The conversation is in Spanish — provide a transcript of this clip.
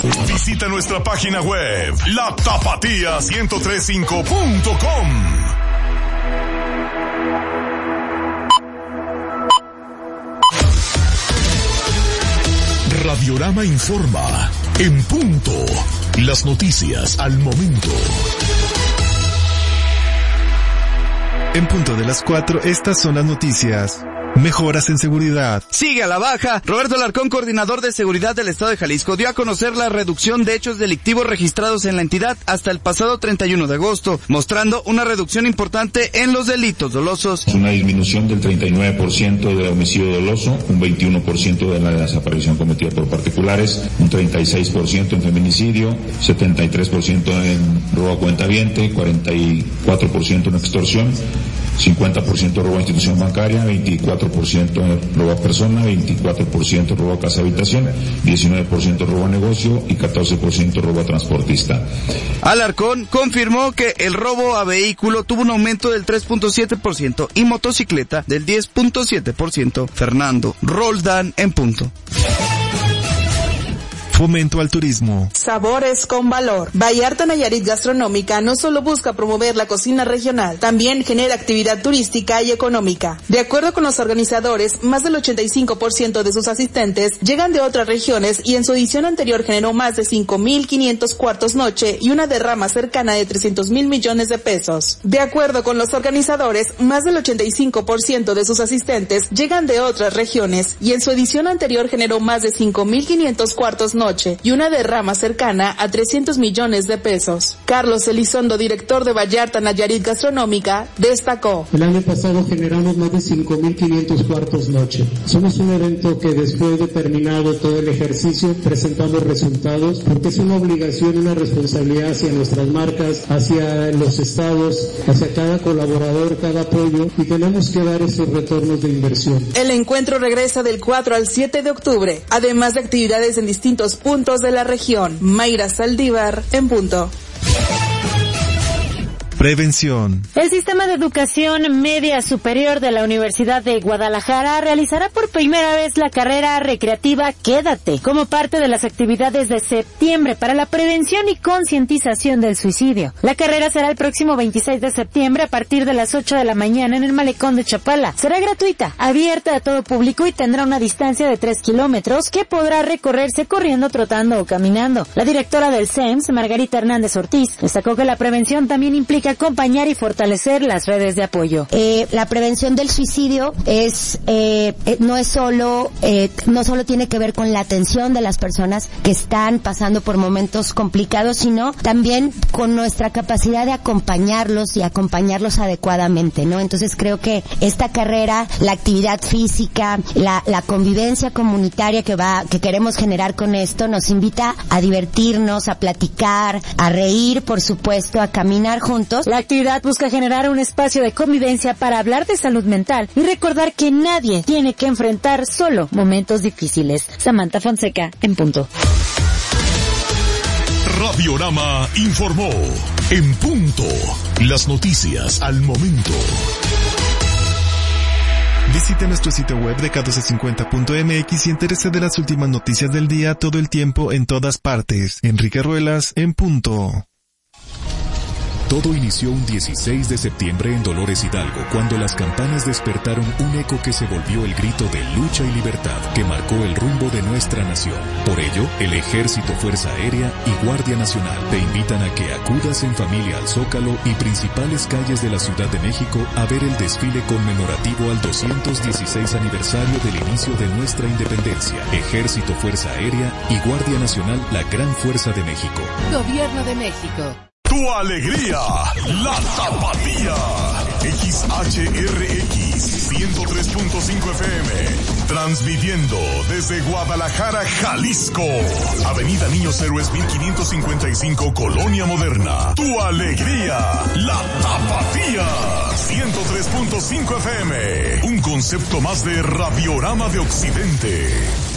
Visita nuestra página web, latapatía1035.com. Radiorama informa, en punto, las noticias al momento. En punto de las 4, estas son las noticias. Mejoras en seguridad. Sigue a la baja. Roberto Alarcón, coordinador de seguridad del Estado de Jalisco, dio a conocer la reducción de hechos delictivos registrados en la entidad hasta el pasado 31 de agosto, mostrando una reducción importante en los delitos dolosos. Una disminución del 39% de homicidio doloso, un 21% de la desaparición cometida por particulares, un 36% en feminicidio, 73% en robo a cuentaviente, 44% en extorsión, 50% robo a institución bancaria, 24% robo a persona, 24% robo a casa habitación, 19% robo a negocio y 14% robo a transportista. Alarcón confirmó que el robo a vehículo tuvo un aumento del 3.7% y motocicleta del 10.7%. Fernando Roldán, en punto. Fomento al turismo. Sabores con valor. Vallarta Nayarit Gastronómica no solo busca promover la cocina regional, también genera actividad turística y económica. De acuerdo con los organizadores, más del 85% de sus asistentes llegan de otras regiones y en su edición anterior generó más de 5.500 cuartos noche y una derrama cercana de 300,000 millones de pesos. De acuerdo con los organizadores, más del 85% de sus asistentes llegan de otras regiones y en su edición anterior generó más de 5.500 cuartos noche y una derrama cercana a 300 millones de pesos. Carlos Elizondo, director de Vallarta Nayarit Gastronómica, destacó: el año pasado generamos más de 5.500 cuartos noche. Somos un evento que después de terminado todo el ejercicio presentamos resultados porque es una obligación, una responsabilidad hacia nuestras marcas, hacia los estados, hacia cada colaborador, cada apoyo, y tenemos que dar esos retornos de inversión. El encuentro regresa del 4 al 7 de octubre, además de actividades en distintos puntos de la región. Mayra Saldívar, en punto. Prevención. El Sistema de Educación Media Superior de la Universidad de Guadalajara realizará por primera vez la carrera recreativa Quédate, como parte de las actividades de septiembre para la prevención y concientización del suicidio. La carrera será el próximo 26 de septiembre a partir de las 8 de la mañana en el Malecón de Chapala. Será gratuita, abierta a todo público y tendrá una distancia de 3 kilómetros que podrá recorrerse corriendo, trotando o caminando. La directora del CEMS, Margarita Hernández Ortiz, destacó que la prevención también implica acompañar y fortalecer las redes de apoyo. La prevención del suicidio no solo tiene que ver con la atención de las personas que están pasando por momentos complicados, sino también con nuestra capacidad de acompañarlos y acompañarlos adecuadamente, ¿no? Entonces creo que esta carrera, la actividad física, la convivencia comunitaria que queremos generar con esto, nos invita a divertirnos, a platicar, a reír, por supuesto, a caminar juntos. La actividad busca generar un espacio de convivencia para hablar de salud mental y recordar que nadie tiene que enfrentar solo momentos difíciles. Samantha Fonseca, en punto. Radiorama informó, en punto, las noticias al momento. Visite nuestro sitio web de k1250.mx y entérese de las últimas noticias del día todo el tiempo en todas partes. Enrique Ruelas, en punto. Todo inició un 16 de septiembre en Dolores Hidalgo, cuando las campanas despertaron un eco que se volvió el grito de lucha y libertad que marcó el rumbo de nuestra nación. Por ello, el Ejército, Fuerza Aérea y Guardia Nacional te invitan a que acudas en familia al Zócalo y principales calles de la Ciudad de México a ver el desfile conmemorativo al 216 aniversario del inicio de nuestra independencia. Ejército, Fuerza Aérea y Guardia Nacional, la gran fuerza de México. Gobierno de México. Tu alegría, la Tapatía. XHRX 103.5 FM. Transmitiendo desde Guadalajara, Jalisco. Avenida Niños Héroes 1555, Colonia Moderna. Tu alegría, la Tapatía. 103.5 FM. Un concepto más de Radiorama de Occidente.